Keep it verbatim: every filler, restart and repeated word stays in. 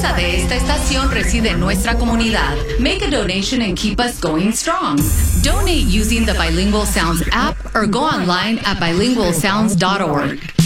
esperanza de esta estación reside en nuestra comunidad. Make a donation and keep us going strong. Donate using the Bilingual Sounds app or go online at bilingual sounds dot org.